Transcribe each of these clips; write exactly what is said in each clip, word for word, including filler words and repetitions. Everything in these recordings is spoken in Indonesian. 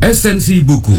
Esensi buku.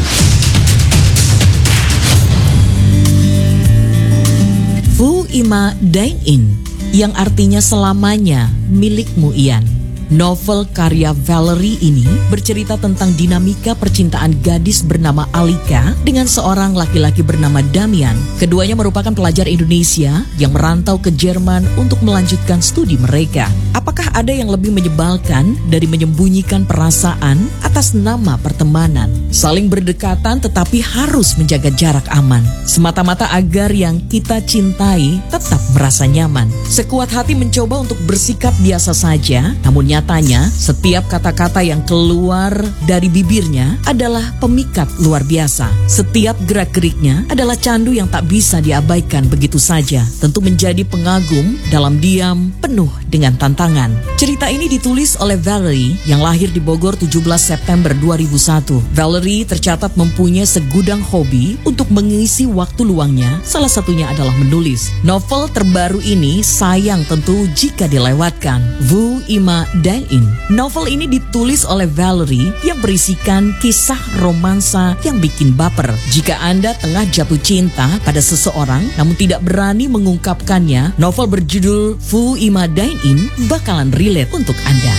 Fu Ima Dine In, yang artinya selamanya milikmu Ian. Novel karya Valerie ini bercerita tentang dinamika percintaan gadis bernama Alika dengan seorang laki-laki bernama Damian. Keduanya merupakan pelajar Indonesia yang merantau ke Jerman untuk melanjutkan studi mereka. Apakah ada yang lebih menyebalkan dari menyembunyikan perasaan atas nama pertemanan? Saling berdekatan tetapi harus menjaga jarak aman, semata-mata agar yang kita cintai tetap merasa nyaman. Sekuat hati mencoba untuk bersikap biasa saja, namun nyatanya setiap kata-kata yang keluar dari bibirnya adalah pemikat luar biasa. Setiap gerak-geriknya adalah candu yang tak bisa diabaikan begitu saja. Tentu menjadi pengagum dalam diam penuh dengan tantangan. Cerita ini ditulis oleh Valerie yang lahir di Bogor tujuh belas September dua ribu satu. Valerie tercatat mempunyai segudang hobi untuk mengisi waktu luangnya, salah satunya adalah menulis. Novel terbaru ini sayang tentu jika dilewatkan. Fu Ima Dine In. Novel ini ditulis oleh Valerie yang berisikan kisah romansa yang bikin baper. Jika Anda tengah jatuh cinta pada seseorang namun tidak berani mengungkapkannya, novel berjudul Fu Ima Dine In bakalan relate untuk Anda.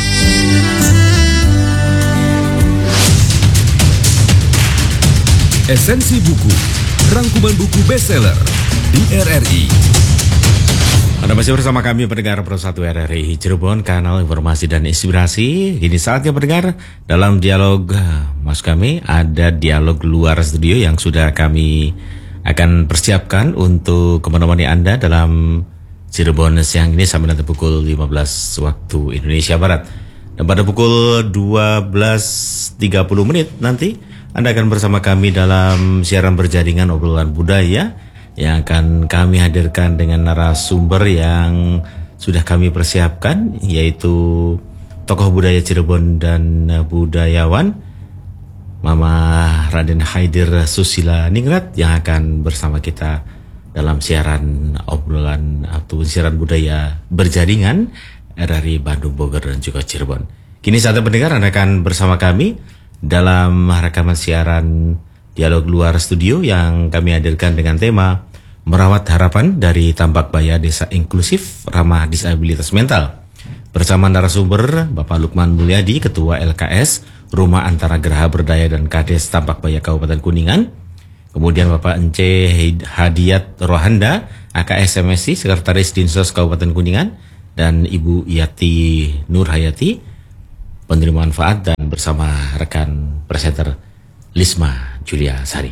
Esensi buku, rangkuman buku bestseller di R R I. Anda masih bersama kami pendengar Pro satu R R I Cirebon, kanal informasi dan inspirasi. Kini saatnya pendengar dalam dialog mas kami, ada dialog luar studio yang sudah kami akan persiapkan untuk menemani Anda dalam Cirebon siang ini sampai nanti pukul lima belas waktu Indonesia Barat. Dan pada pukul dua belas tiga puluh menit nanti Anda akan bersama kami dalam siaran berjaringan obrolan budaya yang akan kami hadirkan dengan narasumber yang sudah kami persiapkan, yaitu tokoh budaya Cirebon dan budayawan Mama Raden Haidir Susila Ningrat yang akan bersama kita dalam siaran obrolan atau siaran budaya berjaringan R R I Bandung, Bogor, dan juga Cirebon. Kini saatnya pendengar Anda akan bersama kami dalam rekaman siaran dialog luar studio yang kami hadirkan dengan tema Merawat Harapan dari Tambak Baya Desa Inklusif Ramah Disabilitas Mental. Bersama narasumber Bapak Lukman Mulyadi, Ketua L K S Rumah Antara Geraha Berdaya dan Kades Tambak Baya Kabupaten Kuningan. Kemudian Bapak Ence Hadiat Rohanda, A K S M S I, Sekretaris Dinsos Kabupaten Kuningan. Dan Ibu Yati Nurhayati, penerima manfaat, dan bersama rekan presenter Lisma Julia Sari.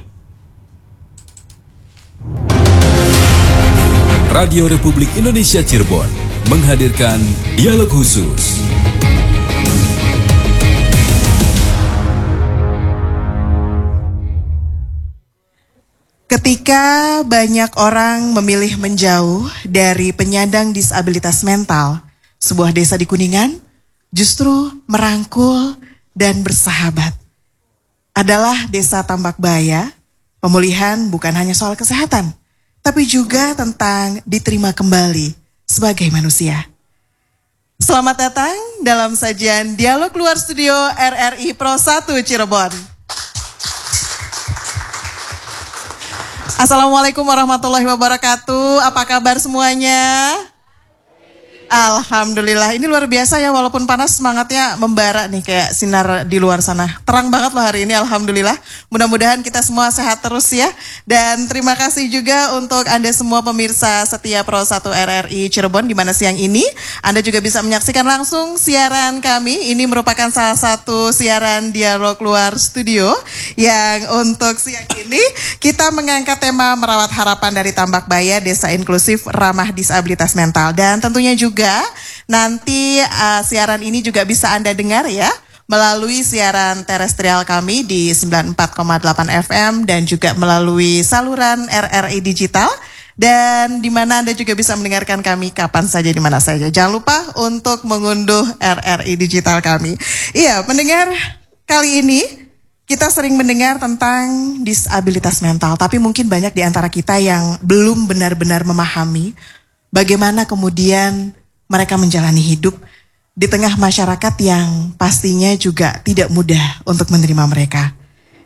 Radio Republik Indonesia Cirebon menghadirkan dialog khusus. Ketika banyak orang memilih menjauh dari penyandang disabilitas mental, sebuah desa di Kuningan justru merangkul dan bersahabat. Adalah Desa Tambak Baya. Pemulihan bukan hanya soal kesehatan, tapi juga tentang diterima kembali sebagai manusia. Selamat datang dalam sajian Dialog Luar Studio R R I Pro satu Cirebon. Assalamualaikum warahmatullahi wabarakatuh. Apa kabar semuanya? Alhamdulillah, ini luar biasa ya, walaupun panas semangatnya membara nih kayak sinar di luar sana. Terang banget loh hari ini, alhamdulillah. Mudah-mudahan kita semua sehat terus ya. Dan terima kasih juga untuk Anda semua pemirsa setia Pro satu R R I Cirebon, di mana siang ini Anda juga bisa menyaksikan langsung siaran kami. Ini merupakan salah satu siaran dialog luar studio yang untuk siang ini kita mengangkat tema merawat harapan dari Tambak Baya Desa Inklusif Ramah Disabilitas Mental. Dan tentunya juga nanti uh, siaran ini juga bisa Anda dengar ya melalui siaran terestrial kami di sembilan puluh empat koma delapan F M dan juga melalui saluran R R I digital, dan di mana Anda juga bisa mendengarkan kami kapan saja di mana saja. Jangan lupa untuk mengunduh R R I digital kami. Iya, mendengar kali ini kita sering mendengar tentang disabilitas mental, tapi mungkin banyak di antara kita yang belum benar-benar memahami bagaimana kemudian mereka menjalani hidup di tengah masyarakat yang pastinya juga tidak mudah untuk menerima mereka.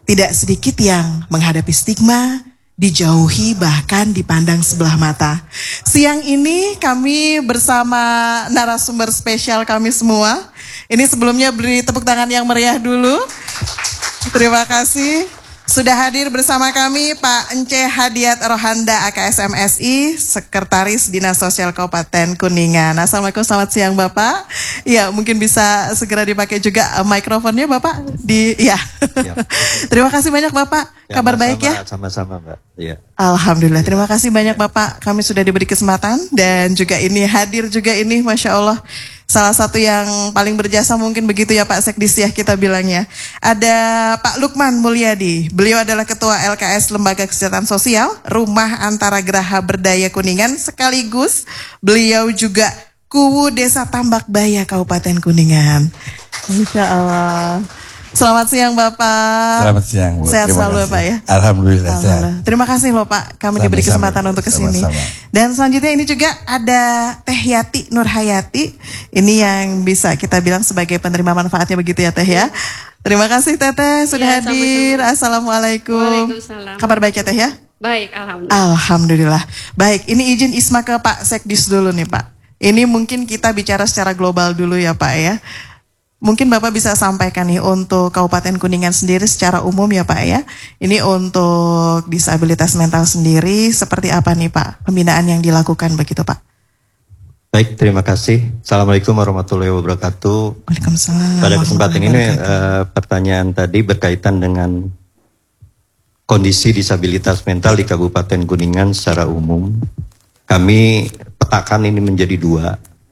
Tidak sedikit yang menghadapi stigma, dijauhi bahkan dipandang sebelah mata. Siang ini kami bersama narasumber spesial kami semua. Ini sebelumnya beri tepuk tangan yang meriah dulu. Terima kasih. Sudah hadir bersama kami Pak Ence Hadiat Rohanda A K S M S I, Sekretaris Dinas Sosial Kabupaten Kuningan. Assalamualaikum, selamat siang Bapak. Ya, mungkin bisa segera dipakai juga uh, mikrofonnya Bapak. Di, ya. Terima kasih banyak Bapak. Ya, kabar sama, baik ya? Sama-sama Mbak. Ya. Alhamdulillah, terima kasih banyak Bapak. Kami sudah diberi kesempatan dan juga ini hadir juga ini, Masya Allah. Salah satu yang paling berjasa mungkin begitu ya Pak Sekdis ya kita bilangnya. Ada Pak Lukman Mulyadi. Beliau adalah Ketua L K S Lembaga Kesejahteraan Sosial Rumah Antara Graha Berdaya Kuningan. Sekaligus beliau juga Kuwu Desa Tambak Baya Kabupaten Kuningan. Insya Allah. Selamat siang Bapak. Selamat siang Bu. Sehat Terima selalu kasih. Pak ya. Alhamdulillah, Alhamdulillah. sehat. Terima kasih loh Pak, kami Sama-sama. diberi kesempatan untuk kesini. Sama-sama. Dan selanjutnya ini juga ada Teh Yati Nurhayati. Ini yang bisa kita bilang sebagai penerima manfaatnya begitu ya Teh ya. Terima kasih Teteh sudah Ya, hadir. sama-sama. Assalamualaikum. Waalaikumsalam. Kabar baik ya Teh ya? Baik, alhamdulillah. Alhamdulillah. Baik, ini izin Isma ke Pak Sekdis dulu nih Pak. Ini mungkin kita bicara secara global dulu ya Pak ya. Mungkin Bapak bisa sampaikan nih untuk Kabupaten Kuningan sendiri secara umum ya Pak ya. Ini untuk disabilitas mental sendiri seperti apa nih Pak pembinaan yang dilakukan begitu Pak? Baik, terima kasih. Assalamualaikum warahmatullahi wabarakatuh. Waalaikumsalam. Pada kesempatan ini eh, pertanyaan tadi berkaitan dengan kondisi disabilitas mental di Kabupaten Kuningan secara umum. Kami petakan ini menjadi dua.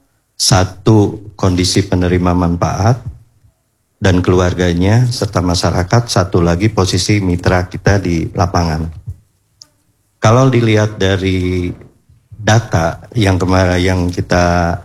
Satu, kondisi penerima manfaat dan keluarganya serta masyarakat. Satu lagi, posisi mitra kita di lapangan. Kalau dilihat dari data yang kemarin yang kita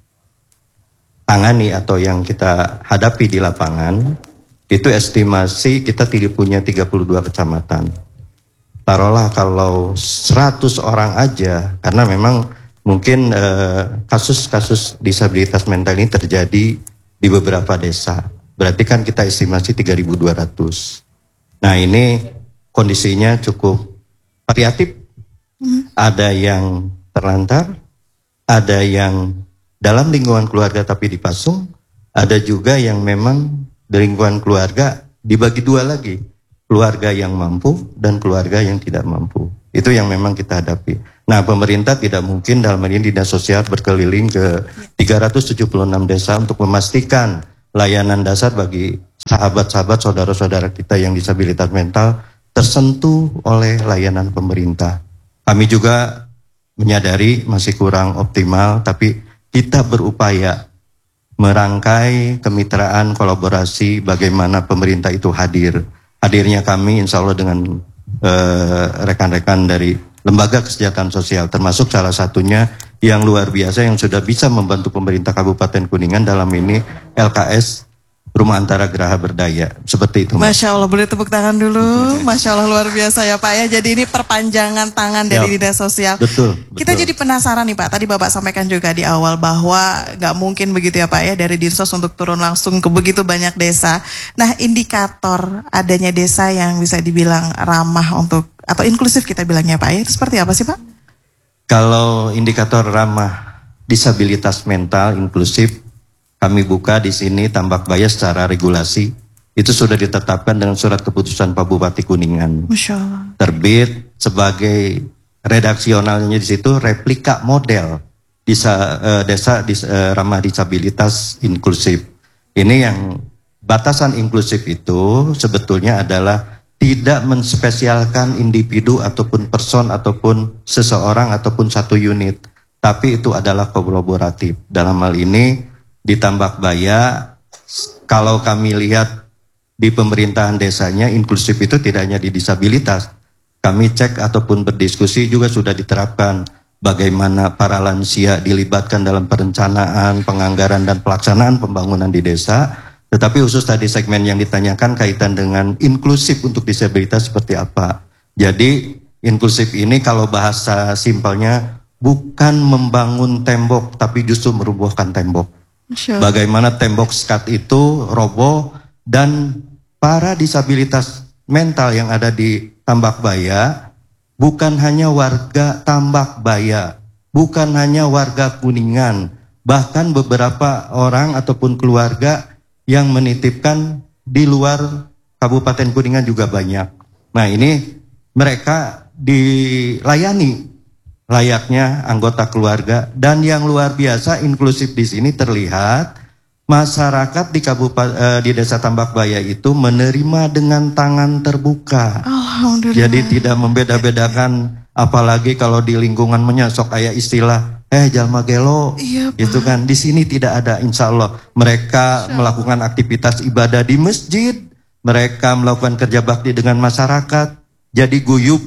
tangani atau yang kita hadapi di lapangan, itu estimasi kita tidak punya tiga puluh dua kecamatan. Taruhlah kalau seratus orang aja, karena memang mungkin kasus-kasus eh, disabilitas mental ini terjadi di beberapa desa. Berarti kan kita estimasi tiga ribu dua ratus. Nah ini kondisinya cukup variatif. Hmm. Ada yang terlantar, ada yang dalam lingkungan keluarga tapi dipasung, ada juga yang memang di lingkungan keluarga dibagi dua lagi. Keluarga yang mampu dan keluarga yang tidak mampu. Itu yang memang kita hadapi. Nah, pemerintah tidak mungkin dalam hal ini Dinas Sosial berkeliling ke tiga ratus tujuh puluh enam desa untuk memastikan layanan dasar bagi sahabat-sahabat, saudara-saudara kita yang disabilitas mental tersentuh oleh layanan pemerintah. Kami juga menyadari masih kurang optimal, tapi kita berupaya merangkai kemitraan kolaborasi bagaimana pemerintah itu hadir. Hadirnya kami insya Allah dengan rekan-rekan uh, dari Lembaga Kesejahteraan Sosial, termasuk salah satunya yang luar biasa yang sudah bisa membantu pemerintah Kabupaten Kuningan dalam ini L K S Rumah Antara Graha Berdaya. Seperti itu. Masya Allah, boleh tepuk tangan dulu. Masya Allah, luar biasa ya Pak ya. Jadi ini perpanjangan tangan dari ya, Dinas Sosial. Betul, Kita betul. jadi penasaran nih Pak. Tadi Bapak sampaikan juga di awal bahwa nggak mungkin begitu ya Pak ya dari Dinsos untuk turun langsung ke begitu banyak desa. Nah, indikator adanya desa yang bisa dibilang ramah untuk atau inklusif kita bilangnya Pak ya, itu seperti apa sih Pak? Kalau indikator ramah disabilitas mental inklusif, kami buka di sini Tambak Baya secara regulasi itu sudah ditetapkan dengan surat keputusan Pak Bupati Kuningan. Masya Allah. Terbit sebagai redaksionalnya di situ replika model desa, uh, desa dis, uh, ramah disabilitas inklusif. Ini yang batasan inklusif itu sebetulnya adalah tidak menspesialkan individu ataupun person ataupun seseorang ataupun satu unit, tapi itu adalah kolaboratif. Dalam hal ini di Tambak Baya, kalau kami lihat di pemerintahan desanya, inklusif itu tidak hanya di disabilitas. Kami cek ataupun berdiskusi juga sudah diterapkan bagaimana para lansia dilibatkan dalam perencanaan, penganggaran, dan pelaksanaan pembangunan di desa. Tetapi khusus tadi segmen yang ditanyakan kaitan dengan inklusif untuk disabilitas seperti apa. Jadi inklusif ini kalau bahasa simpelnya bukan membangun tembok, tapi justru merubuhkan tembok. Bagaimana tembok sekat itu roboh dan para disabilitas mental yang ada di Tambak Baya bukan hanya warga Tambak Baya, bukan hanya warga Kuningan, bahkan beberapa orang ataupun keluarga yang menitipkan di luar Kabupaten Kuningan juga banyak. Nah, ini mereka dilayani layaknya anggota keluarga, dan yang luar biasa inklusif di sini terlihat masyarakat di Kabupaten eh, di Desa Tambak Baya itu menerima dengan tangan terbuka. Alhamdulillah. Jadi tidak membeda-bedakan, apalagi kalau di lingkungan menyosok kayak istilah eh jalma gelo, Iya, Pak. itu kan di sini tidak ada. Insya Allah mereka melakukan aktivitas ibadah di masjid, mereka melakukan kerja bakti dengan masyarakat, jadi guyup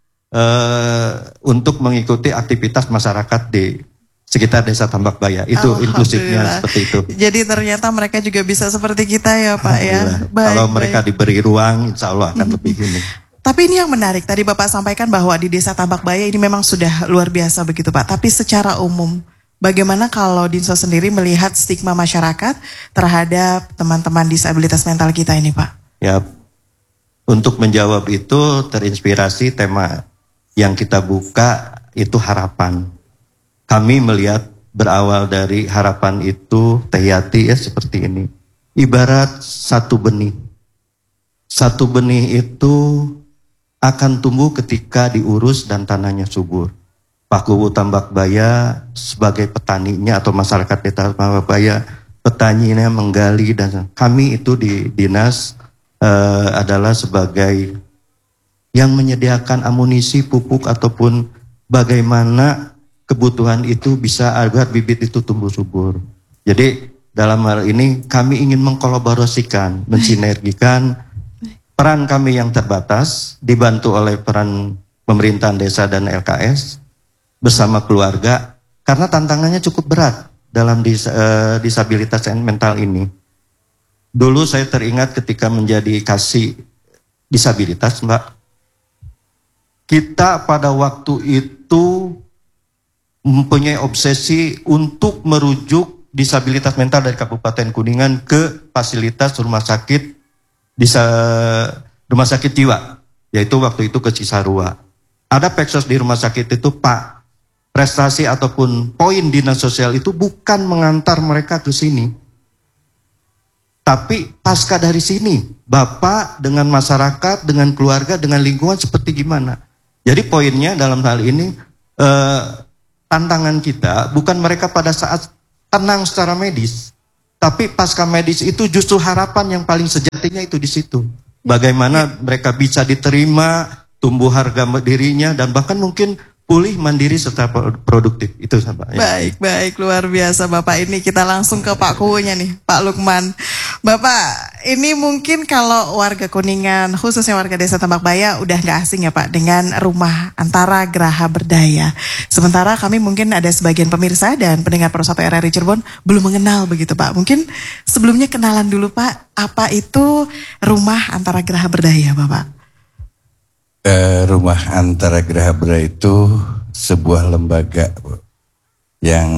eh, untuk mengikuti aktivitas masyarakat di sekitar Desa Tambak Baya. Itu inklusifnya seperti itu. Jadi ternyata mereka juga bisa seperti kita ya Pak ya. Baik, Kalau baik. mereka diberi ruang, insya Allah akan lebih ini. Tapi ini yang menarik, tadi Bapak sampaikan bahwa di Desa Tambak Baya ini memang sudah luar biasa begitu Pak. Tapi secara umum, bagaimana kalau Dinso sendiri melihat stigma masyarakat terhadap teman-teman disabilitas mental kita ini Pak? Ya, untuk menjawab itu terinspirasi tema yang kita buka itu harapan. Kami melihat berawal dari harapan itu Teh Yati ya seperti ini. Ibarat satu benih. Satu benih itu akan tumbuh ketika diurus dan tanahnya subur. Pak Kuwu Tambak Baya sebagai petaninya atau masyarakat di Tambak Baya, petaninya menggali, dan kami itu di dinas eh, adalah sebagai yang menyediakan amunisi, pupuk ataupun bagaimana kebutuhan itu bisa agar bibit itu tumbuh subur. Jadi dalam hal ini kami ingin mengkolaborasikan, mensinergikan peran kami yang terbatas dibantu oleh peran pemerintahan desa dan L K S bersama keluarga, karena tantangannya cukup berat dalam dis, uh, disabilitas mental ini. Dulu saya teringat ketika menjadi kasih disabilitas, Mbak, kita pada waktu itu mempunyai obsesi untuk merujuk disabilitas mental dari Kabupaten Kuningan ke fasilitas rumah sakit disa, rumah sakit jiwa, yaitu waktu itu ke Cisarua. Ada peksos di rumah sakit itu, Pak, prestasi ataupun poin dinas sosial itu bukan mengantar mereka ke sini, tapi pasca dari sini, Bapak dengan masyarakat, dengan keluarga, dengan lingkungan seperti gimana. Jadi poinnya dalam hal ini eh, tantangan kita bukan mereka pada saat tenang secara medis, tapi pasca medis itu justru harapan yang paling sejatinya itu di situ. Bagaimana mereka bisa diterima, tumbuh harga dirinya, dan bahkan mungkin pulih, mandiri, serta produktif. Itu Pak. Baik, baik, luar biasa Bapak. Ini kita langsung ke Pak Kuwunya nih, Pak Lukman. Bapak, ini mungkin kalau warga Kuningan, khususnya warga Desa Tambak Baya, udah nggak asing ya Pak dengan rumah antara Geraha Berdaya. Sementara kami mungkin ada sebagian pemirsa dan pendengar Pro satu R R I Cirebon belum mengenal begitu Pak. Mungkin sebelumnya kenalan dulu Pak, apa itu rumah antara Geraha Berdaya Bapak? Uh, rumah antara Geraha Berdaya itu sebuah lembaga yang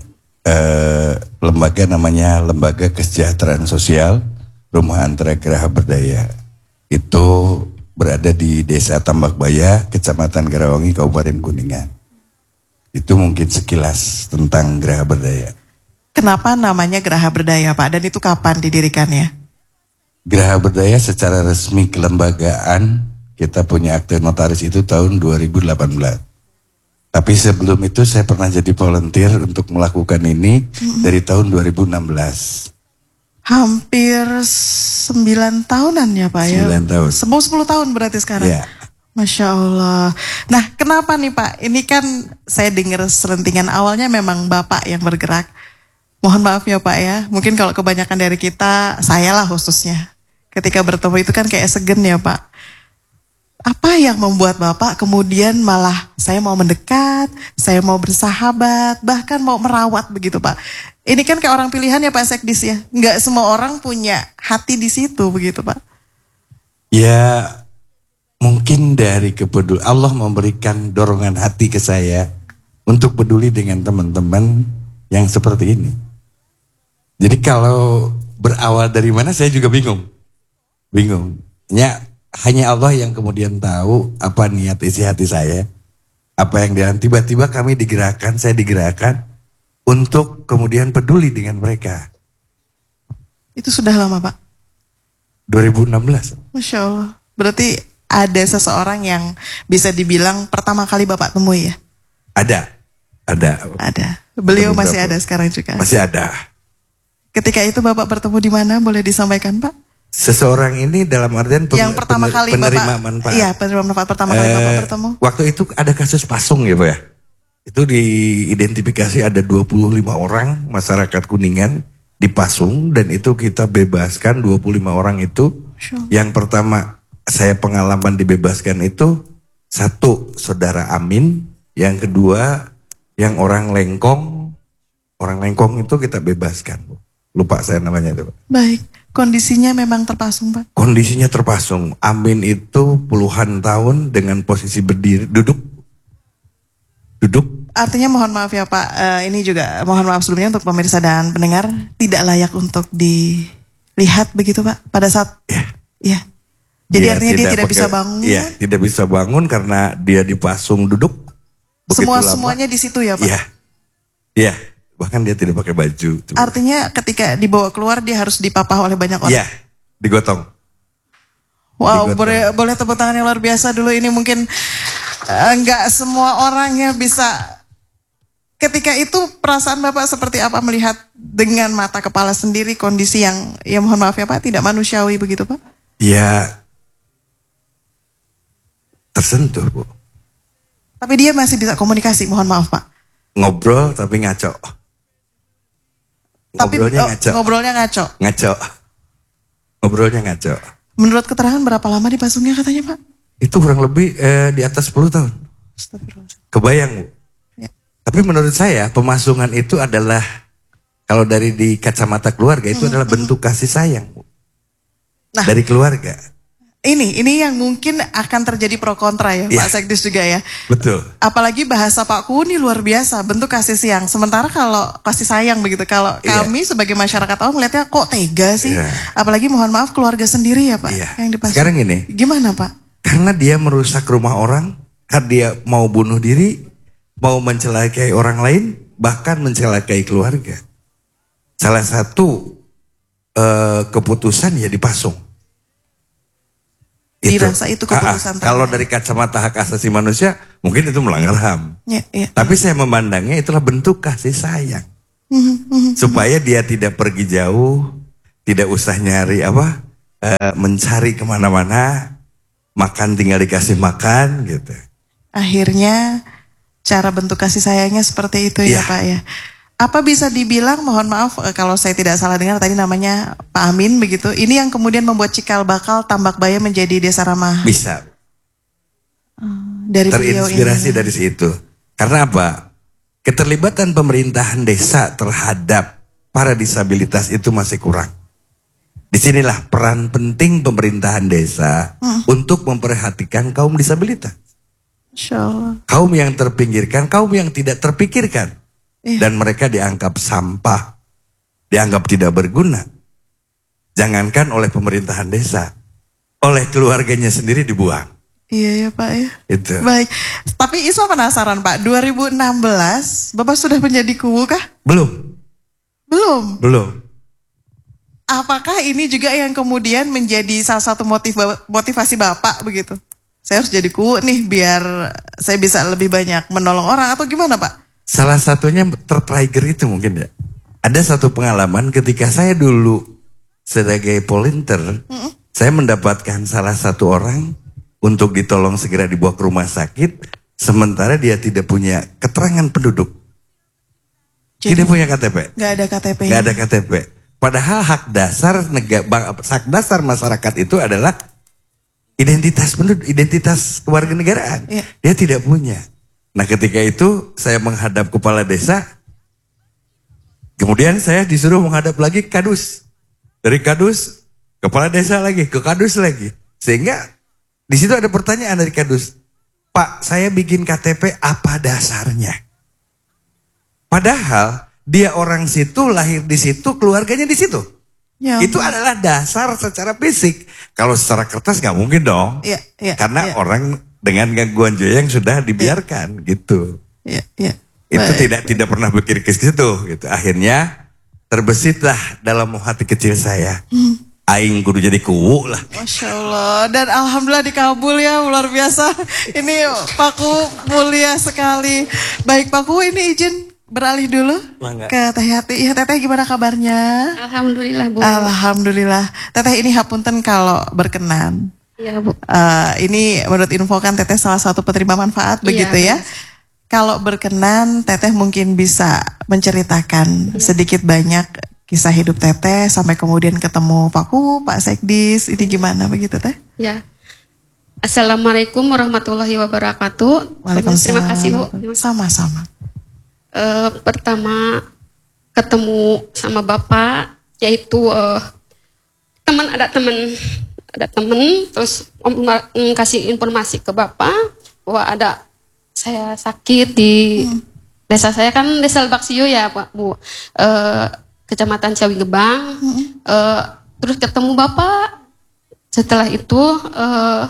uh, lembaga namanya Lembaga Kesejahteraan Sosial Rumah Antara Geraha Berdaya. Itu berada di Desa Tambak Baya, Kecamatan Garawangi, Kabupaten Kuningan. Itu mungkin sekilas tentang Geraha Berdaya. Kenapa namanya Geraha Berdaya Pak? Dan itu kapan didirikannya? Geraha Berdaya secara resmi kelembagaan kita punya akte notaris itu tahun dua ribu delapan belas. Tapi sebelum itu saya pernah jadi volunteer untuk melakukan ini mm-hmm. dari tahun dua ribu enam belas. Hampir sembilan tahunan ya Pak ya? sembilan tahun. Semua sepuluh tahun berarti sekarang? Ya. Masya Allah. Nah kenapa nih Pak? Ini kan saya dengar selentingan awalnya memang Bapak yang bergerak. Mohon maaf ya Pak ya. Mungkin kalau kebanyakan dari kita, saya lah khususnya. Ketika bertemu itu kan kayak segen ya Pak. Apa yang membuat Bapak kemudian malah saya mau mendekat, saya mau bersahabat, bahkan mau merawat begitu Pak. Ini kan kayak orang pilihan ya Pak Sekdis ya. Nggak semua orang punya hati di situ begitu Pak. Ya mungkin dari kepeduli Allah memberikan dorongan hati ke saya untuk peduli dengan teman-teman yang seperti ini. Jadi kalau berawal dari mana saya juga bingung. Bingung. Ya hanya Allah yang kemudian tahu apa niat isi hati saya. Apa yang dia, tiba-tiba kami digerakkan, saya digerakkan untuk kemudian peduli dengan mereka. Itu sudah lama Pak? dua ribu enam belas. Masya Allah. Berarti ada seseorang yang bisa dibilang pertama kali Bapak temui ya? Ada. Ada. Ada. Beliau Beberapa. masih ada sekarang juga? Masih ada. Ketika itu Bapak bertemu di mana? Boleh disampaikan Pak? Seseorang ini dalam artian pen, yang pertama pener, kali penerima Bapak, manfaat. Iya, penerima manfaat pertama kali eh, Bapak bertemu. Waktu itu ada kasus pasung ya Pak ya. Itu diidentifikasi ada dua puluh lima orang masyarakat Kuningan dipasung dan itu kita bebaskan dua puluh lima orang itu. Sure. Yang pertama saya pengalaman dibebaskan itu satu saudara Amin, yang kedua yang orang Lengkong, orang Lengkong itu kita bebaskan. Lupa saya namanya itu Pak. Baik, kondisinya memang terpasung Pak? Kondisinya terpasung. Amin itu puluhan tahun dengan posisi berdiri, duduk. Duduk. Artinya mohon maaf ya Pak, uh, ini juga mohon maaf sebelumnya untuk pemirsa dan pendengar, tidak layak untuk dilihat begitu Pak, pada saat, ya. ya. Jadi Dia artinya dia tidak pakai, bisa bangun. Iya, tidak bisa bangun karena dia dipasung duduk. Semua lama. Semuanya di situ ya Pak? Iya, iya. Bahkan dia tidak pakai baju. Coba. Artinya ketika dibawa keluar dia harus dipapah oleh banyak orang? Iya, digotong. Wow, digotong. boleh boleh tepuk tangan yang luar biasa dulu. Ini mungkin enggak uh, semua orang ya bisa. Ketika itu perasaan Bapak seperti apa melihat dengan mata kepala sendiri kondisi yang, ya mohon maaf ya Pak, tidak manusiawi begitu Pak? Ya, tersentuh Bu. Tapi dia masih bisa komunikasi, mohon maaf Pak. Ngobrol tapi ngaco. Tapi Ngobrolnya oh, ngaco. ngobrolnya ngaco. Ngaco. Ngobrolnya ngaco. Menurut keterangan berapa lama dipasungnya katanya Pak? Itu kurang lebih eh, di atas sepuluh tahun. Kebayang Bu. Ya. Tapi menurut saya pemasungan itu adalah, kalau dari di kacamata keluarga itu hmm, adalah bentuk kasih sayang Bu. Nah, dari keluarga. Ini, ini yang mungkin akan terjadi pro kontra ya, ya Pak Sekdis juga ya. Betul. Apalagi bahasa Pak Ku ini luar biasa, bentuk kasih sayang. Sementara kalau kasih sayang begitu, kalau ya. Kami sebagai masyarakat awam melihatnya kok tega sih. Ya. Apalagi mohon maaf keluarga sendiri ya Pak. Ya. Yang dipasung. Sekarang ini. Gimana Pak? Karena dia merusak rumah orang, karena dia mau bunuh diri, mau mencelakai orang lain, bahkan mencelakai keluarga. Salah satu uh, keputusan ya dipasung. Dirasa itu, itu keputusan. Ah, kalau dari kacamata hak asasi manusia, mungkin itu melanggar H A M. Ya, ya. Tapi saya memandangnya itulah bentuk kasih sayang. Mm-hmm. Supaya dia tidak pergi jauh, tidak usah nyari apa, uh, mencari kemana-mana, makan tinggal dikasih makan gitu. Akhirnya cara bentuk kasih sayangnya seperti itu ya, ya Pak ya. Apa bisa dibilang, mohon maaf kalau saya tidak salah dengar tadi namanya Pak Amin begitu. Ini yang kemudian membuat Cikal Bakal Tambak Baya menjadi Desa Ramah. Bisa. Hmm, dari terinspirasi ini. dari situ. Karena apa? Keterlibatan pemerintahan desa terhadap para disabilitas itu masih kurang. Disinilah peran penting pemerintahan desa hmm. untuk memperhatikan kaum disabilitas. Insya kaum yang terpinggirkan, kaum yang tidak terpikirkan. Iya. Dan mereka dianggap sampah, dianggap tidak berguna. Jangankan oleh pemerintahan desa, oleh keluarganya sendiri dibuang. Iya ya Pak ya. Itu. Baik, tapi Isma penasaran Pak, dua ribu enam belas Bapak sudah menjadi kuwu kah? Belum. Belum? Belum. Apakah ini juga yang kemudian menjadi salah satu motiv, motivasi Bapak begitu? Saya harus jadi kuwu nih biar saya bisa lebih banyak menolong orang atau gimana Pak? Salah satunya tertrigger itu mungkin ya. Ada satu pengalaman ketika saya dulu sebagai volunteer, mm-hmm. saya mendapatkan salah satu orang untuk ditolong segera dibawa ke rumah sakit, sementara dia tidak punya keterangan penduduk. Jadi, tidak punya K T P. Gak ada K T P. Gak ada K T P. Padahal hak dasar negara, hak dasar masyarakat itu adalah identitas penduduk, identitas kewarganegaraan. Yeah. Dia tidak punya. Nah ketika itu saya menghadap kepala desa, kemudian saya disuruh menghadap lagi kadus, dari kadus kepala desa lagi ke kadus lagi, sehingga di situ ada pertanyaan dari kadus, Pak saya bikin K T P apa dasarnya? Padahal dia orang situ, lahir di situ, keluarganya di situ. Ya Itu ampun. adalah dasar secara fisik. Kalau secara kertas nggak mungkin dong. Iya, iya, Karena iya. orang dengan gangguan jiwa yang sudah dibiarkan gitu. Iya, iya. Itu Baik. tidak tidak pernah berpikir ke situ gitu. Akhirnya terbesitlah dalam hati kecil saya. Hmm. Aing kudu jadi kuwu lah. Masya Allah. Dan alhamdulillah dikabul ya, luar biasa. Ini Pak Ku mulia sekali. Baik Pak Ku, ini izin beralih dulu Mangga. ke Teh Yati. Ya Teteh gimana kabarnya? Alhamdulillah Bu. Alhamdulillah. Teteh ini hapunten kalau berkenan. Iya Bu. Eh, ini menurut info kan Teteh salah satu penerima manfaat Iya, begitu ya. Kalau berkenan Teteh mungkin bisa menceritakan sedikit banyak kisah hidup Teteh sampai kemudian ketemu Pak Ku, Pak Sekdis. Ini gimana begitu Teh? Ya. Assalamualaikum warahmatullahi wabarakatuh. Waalaikumsalam. Terima kasih Bu. Sama-sama. Eh, pertama ketemu sama Bapak, yaitu eh, teman ada teman ada teman terus om mm, kasih informasi ke Bapak bahwa ada saya sakit di Hmm. desa saya kan desa Baksio ya Pak Bu, Eh, kecamatan Ciawigebang. Hmm. Eh, terus ketemu Bapak, setelah itu eh,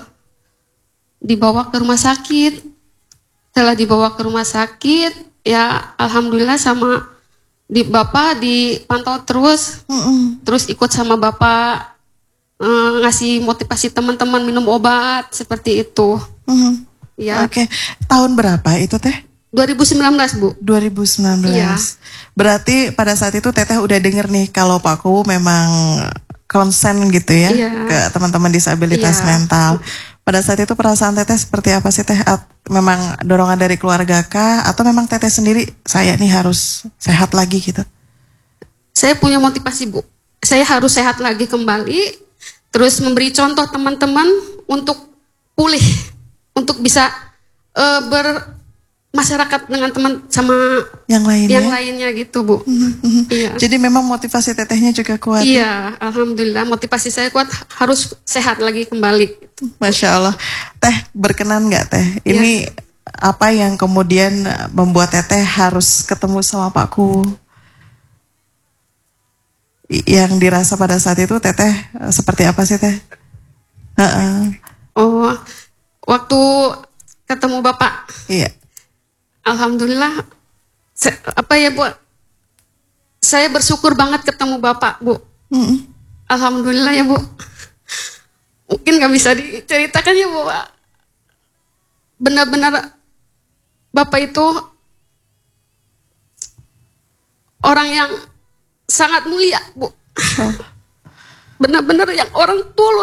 dibawa ke rumah sakit. Setelah dibawa ke rumah sakit, ya alhamdulillah sama di Bapak dipantau terus, Mm-mm. terus ikut sama Bapak eh, ngasih motivasi teman-teman minum obat seperti itu. Mhm. Ya, Oke, tahun berapa itu Teh? dua ribu sembilan belas Bu. dua ribu sembilan belas. Iya. Berarti pada saat itu Teteh udah denger nih kalau Pak Ku memang konsen gitu ya Iya. ke teman-teman disabilitas Iya. mental. Pada saat itu perasaan Teteh seperti apa sih Teh? At- Memang dorongan dari keluarga kah? Atau memang Teteh sendiri saya nih harus sehat lagi gitu? Saya punya motivasi Bu. Saya harus sehat lagi kembali, terus memberi contoh teman-teman untuk pulih, untuk bisa eh, bermasyarakat dengan teman sama Yang lainnya? yang lainnya gitu Bu. Iya. Jadi memang motivasi Tetehnya juga kuat. Iya, alhamdulillah motivasi saya kuat, harus sehat lagi kembali. Masya Allah. Teh berkenan nggak Teh? Ini apa yang kemudian membuat Teteh harus ketemu sama Pak Ku? I- Yang dirasa pada saat itu Teteh eh, seperti apa sih Teh? Heeh. Oh, waktu ketemu Bapak, Iya. alhamdulillah, se- apa ya Bu? Saya bersyukur banget ketemu Bapak Bu. Mm-mm. Alhamdulillah ya Bu. Mungkin gak bisa diceritakan ya Bu. Benar-benar Bapak itu orang yang sangat mulia Bu. Benar-benar yang orang tulus.